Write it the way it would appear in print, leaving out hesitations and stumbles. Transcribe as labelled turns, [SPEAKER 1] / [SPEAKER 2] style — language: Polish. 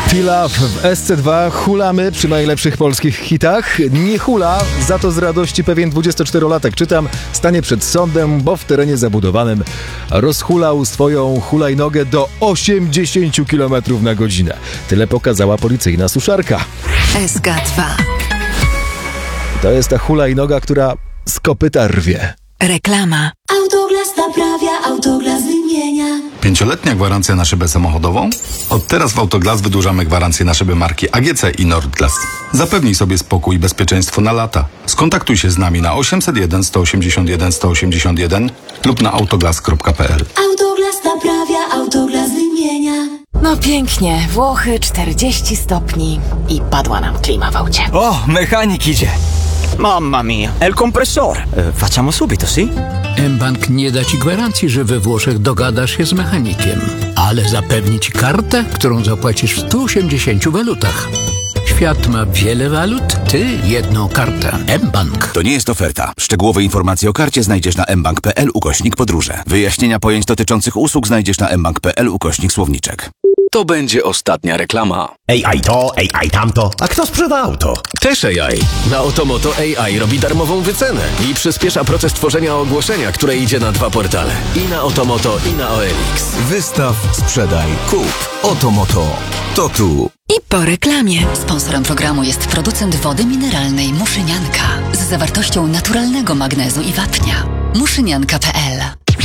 [SPEAKER 1] Fila w SC2 hulamy przy najlepszych polskich hitach. Nie hula, za to z radości pewien 24-latek, czytam, stanie przed sądem, bo w terenie zabudowanym rozhulał swoją hulajnogę do 80 km na godzinę. Tyle pokazała policyjna suszarka.
[SPEAKER 2] SK2.
[SPEAKER 1] To jest ta hulajnoga, która z kopyta rwie.
[SPEAKER 2] Reklama.
[SPEAKER 3] Autoglas naprawia, Autoglas wymienia.
[SPEAKER 4] 5-letnia gwarancja na szybę samochodową? Od teraz w Autoglas wydłużamy gwarancję na szyby marki AGC i Nordglas. Zapewnij sobie spokój i bezpieczeństwo na lata. Skontaktuj się z nami na 801 181 181 lub na autoglas.pl.
[SPEAKER 3] Autoglas naprawia, Autoglas wymienia.
[SPEAKER 5] No pięknie, Włochy 40 stopni i padła nam klima w aucie.
[SPEAKER 6] Oh, mechanik idzie. Mamma mia, è il compressore. Facciamo subito, sì?
[SPEAKER 7] mBank nie da ci gwarancji, że we Włoszech dogadasz się z mechanikiem, ale zapewni ci kartę, którą zapłacisz w 180 walutach. Świat ma wiele walut, ty jedną kartę. mBank.
[SPEAKER 8] To nie jest oferta. Szczegółowe informacje o karcie znajdziesz na mbank.pl/podróże. Wyjaśnienia pojęć dotyczących usług znajdziesz na mbank.pl/słowniczek.
[SPEAKER 9] To będzie ostatnia reklama.
[SPEAKER 10] AI to, AI tamto. A kto sprzeda auto?
[SPEAKER 9] Też AI. Na Otomoto AI robi darmową wycenę i przyspiesza proces tworzenia ogłoszenia, które idzie na 2 portale. I na Otomoto, i na OLX.
[SPEAKER 10] Wystaw, sprzedaj, kup. Otomoto. To tu.
[SPEAKER 2] I po reklamie. Sponsorem programu jest producent wody mineralnej Muszynianka z zawartością naturalnego magnezu i wapnia. Muszynianka.pl